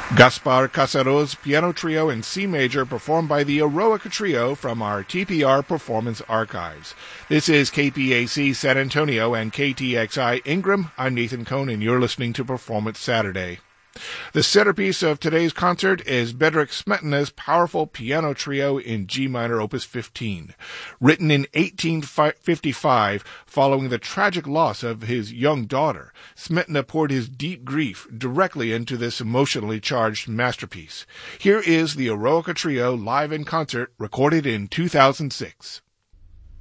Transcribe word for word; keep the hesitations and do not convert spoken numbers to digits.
Gaspar Casaro's Piano Trio in C Major performed by the Eroica Trio from our T P R Performance Archives. This is K P A C San Antonio and K T X I Ingram. I'm Nathan Cohn and you're listening to Performance Saturday. The centerpiece of today's concert is Bedřich Smetana's powerful piano trio in G minor opus fifteen. Written in eighteen fifty-five, following the tragic loss of his young daughter, Smetana poured his deep grief directly into this emotionally charged masterpiece. Here is the Eroica Trio live in concert, recorded in two thousand six.